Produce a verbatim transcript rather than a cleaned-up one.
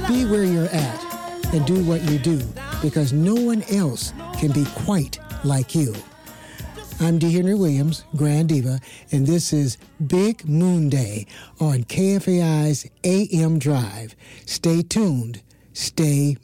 Be where you're at and do what you do, because no one else can be quite like you. I'm D. Henry Williams, Grand Diva, and this is Big Moon Day on K F A I's A M Drive. Stay tuned. Stay